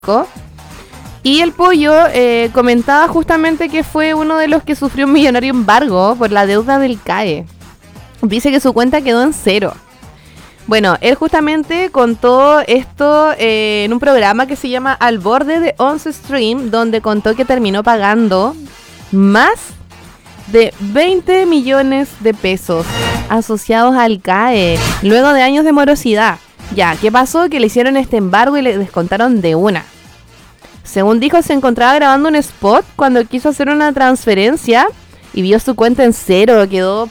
Y el pollo comentaba justamente que fue uno de los que sufrió un millonario embargo por la deuda del CAE. Dice que su cuenta quedó en cero. Bueno, él justamente contó esto en un programa que se llama Al Borde de 11 Stream, donde contó que terminó pagando más de 20 millones de pesos asociados al CAE, luego de años de morosidad. Ya, ¿qué pasó? Que le hicieron este embargo y le descontaron de una. Según dijo, se encontraba grabando un spot cuando quiso hacer una transferencia y vio su cuenta en cero, quedó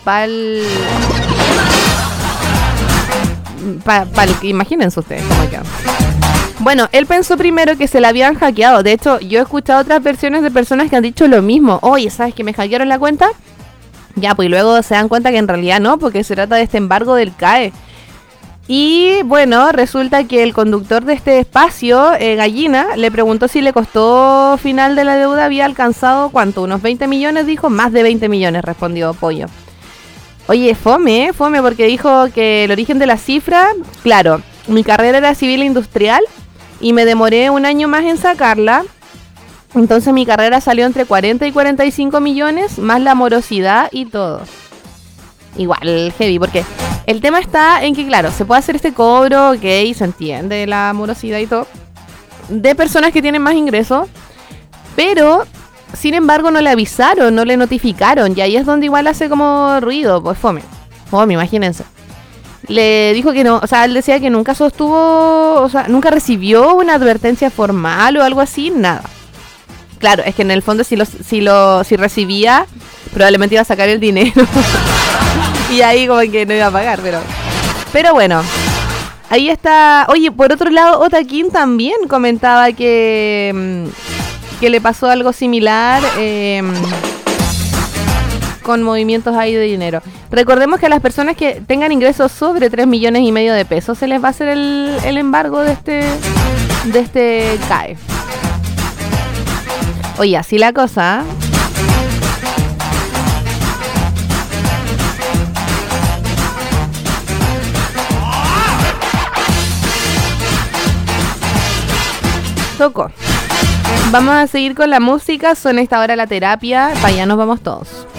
imagínense ustedes cómo quedó. Bueno, él pensó primero que se la habían hackeado. De hecho, yo he escuchado otras versiones de personas que han dicho lo mismo. Oye, ¿sabes que me hackearon la cuenta? Ya, pues luego se dan cuenta que en realidad no, porque se trata de este embargo del CAE. Y bueno, resulta que el conductor de este espacio, Gallina, le preguntó si le costó final de la deuda había alcanzado, ¿cuánto? ¿Unos 20 millones? Dijo, más de 20 millones, respondió Pollo. Oye, fome, porque dijo que el origen de la cifra, claro, mi carrera era civil e industrial y me demoré un año más en sacarla. Entonces mi carrera salió entre 40 y 45 millones, más la morosidad y todo. Igual, heavy, porque el tema está en que, claro, se puede hacer este cobro, ok, se entiende la morosidad y todo, de personas que tienen más ingresos, pero, sin embargo, no le avisaron, no le notificaron, y ahí es donde igual hace como ruido, pues fome, imagínense. Le dijo que no, o sea, él decía que nunca sostuvo, o sea, nunca recibió una advertencia formal o algo así, nada. Claro, es que en el fondo si recibía, probablemente iba a sacar el dinero. Y ahí como que no iba a pagar, pero bueno. Ahí está. Oye, por otro lado, Otaquín también comentaba que le pasó algo similar con movimientos ahí de dinero. Recordemos que a las personas que tengan ingresos sobre 3 millones y medio de pesos se les va a hacer el embargo de este CAE. Oye, así la cosa, ¿eh? Tocó. Vamos a seguir con la música. Son esta hora la terapia. Para allá nos vamos todos.